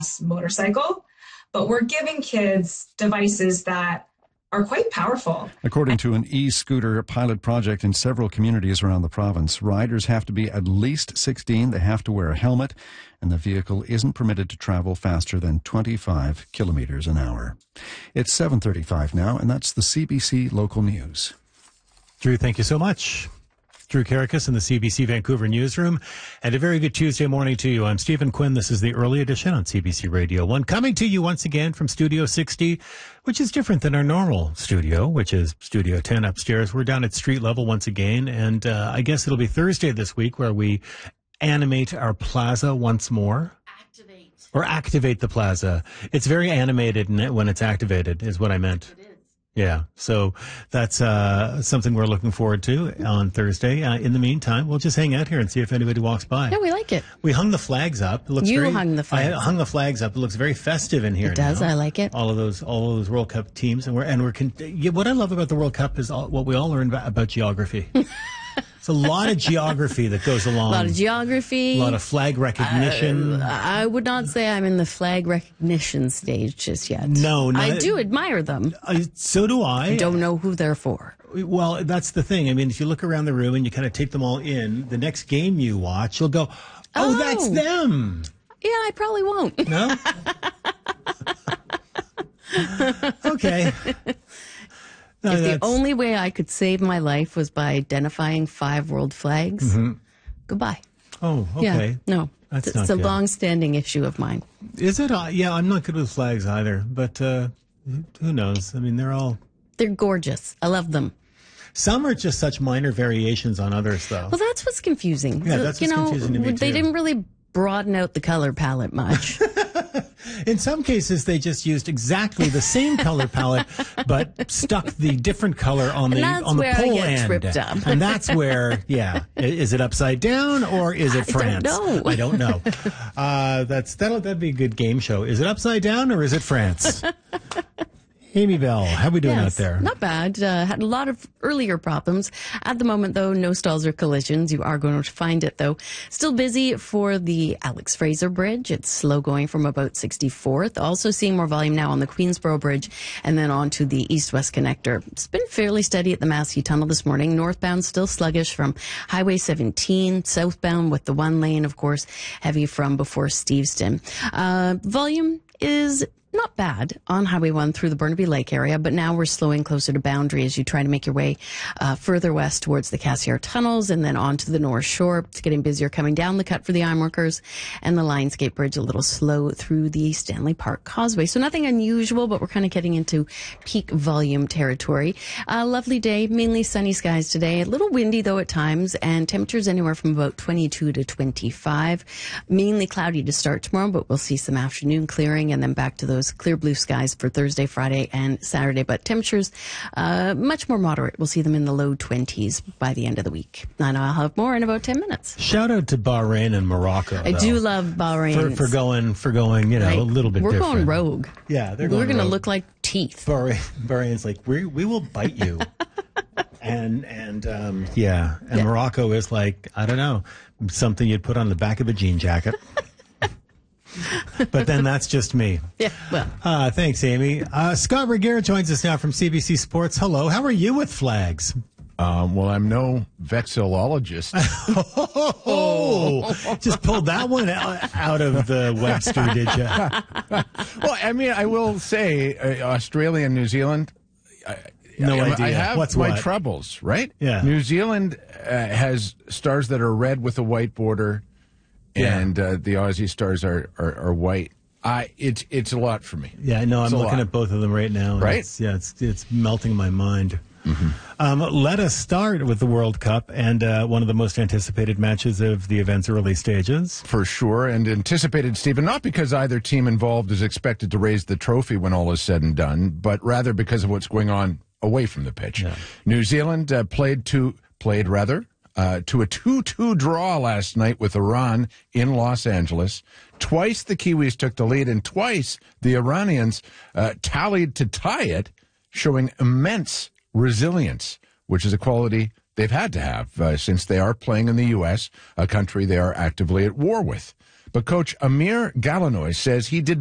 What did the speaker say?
motorcycle, but we're giving kids devices that are quite powerful. According to an e-scooter pilot project in several communities around the province, riders have to be at least 16, they have to wear a helmet, and the vehicle isn't permitted to travel faster than 25 kilometers an hour. It's 7:35 now, and that's the CBC Local News. Drew, thank you so much. Drew Karakis in the CBC Vancouver newsroom, and a very good Tuesday morning to you. I'm Stephen Quinn. This is the early edition on CBC Radio 1, coming to you once again from Studio 60, which is different than our normal studio, which is Studio 10 upstairs. We're down at street level once again, and I guess it'll be Thursday this week where we animate our plaza once more. Activate the plaza. It's very animated when it's activated, is what I meant. Yeah, so that's something we're looking forward to on Thursday. In the meantime, we'll just hang out here and see if anybody walks by. Yeah, we like it. We hung the flags up. It looks hung the flags. I hung the flags up. It looks very festive in here. It does. Now. I like it. All of those World Cup teams, and what I love about the World Cup is what we all learn about geography. It's a lot of geography that goes along. A lot of geography. A lot of flag recognition. I would not say I'm in the flag recognition stage just yet. No. I do admire them. So do I. I don't know who they're for. Well, that's the thing. I mean, if you look around the room and you kind of take them all in, the next game you watch, you'll go, oh, that's them. Yeah, I probably won't. No? Okay. No, if the only way I could save my life was by identifying 5 world flags, goodbye. Oh, okay. Yeah, no. It's a long-standing issue of mine. Is it? Yeah, I'm not good with flags either, but who knows? I mean, they're gorgeous. I love them. Some are just such minor variations on others, though. Well, that's what's confusing. Yeah, that's what's confusing to me, too. They didn't really broaden out the color palette much. In some cases, they just used exactly the same color palette, but stuck the different color on the pole end. Tripped up. And that's where, yeah, is it upside down or is it France? I don't know. That'd be a good game show. Is it upside down or is it France? Amy Bell, how are we doing out there? Not bad. Had a lot of earlier problems. At the moment, though, no stalls or collisions. You are going to find it, though. Still busy for the Alex Fraser Bridge. It's slow going from about 64th. Also seeing more volume now on the Queensboro Bridge and then on to the East-West Connector. It's been fairly steady at the Massey Tunnel this morning. Northbound still sluggish from Highway 17. Southbound with the one lane, of course, heavy from before Steveston. Volume is not bad on Highway 1 through the Burnaby Lake area, but now we're slowing closer to Boundary as you try to make your way further west towards the Cassiar Tunnels and then onto the North Shore. It's getting busier coming down the cut for the ironworkers, and the Lionsgate Bridge a little slow through the Stanley Park Causeway. So nothing unusual, but we're kind of getting into peak volume territory. Lovely day, mainly sunny skies today. A little windy, though, at times, and temperatures anywhere from about 22 to 25. Mainly cloudy to start tomorrow, but we'll see some afternoon clearing and then back to those clear blue skies for Thursday, Friday, and Saturday. But temperatures much more moderate. We'll see them in the low 20s by the end of the week. And I'll have more in about 10 minutes. Shout out to Bahrain and Morocco. I do love Bahrain. For going, a little bit we're different. We're going rogue. Yeah, we're going to look like teeth. Bahrain's like, we will bite you. And Morocco is like, I don't know, something you'd put on the back of a jean jacket. But then that's just me. Yeah, well. Thanks, Amy. Scott Regehr joins us now from CBC Sports. Hello. How are you with flags? Well, I'm no vexillologist. Just pulled that one out of the Webster, did you? Well, I mean, I will say Australia and New Zealand. No idea. I have What's my what? troubles, right? Yeah. New Zealand has stars that are red with a white border. Yeah. And the Aussie stars are white. It's a lot for me. Yeah, no, I'm looking at both of them right now. Right? It's melting my mind. Mm-hmm. Let us start with the World Cup and one of the most anticipated matches of the event's early stages. For sure, and anticipated, Stephen, not because either team involved is expected to raise the trophy when all is said and done, but rather because of what's going on away from the pitch. Yeah. New Zealand played to a 2-2 draw last night with Iran in Los Angeles. Twice the Kiwis took the lead, and twice the Iranians tallied to tie it, showing immense resilience, which is a quality they've had to have since they are playing in the U.S., a country they are actively at war with. But Coach Amir Galanoy says he did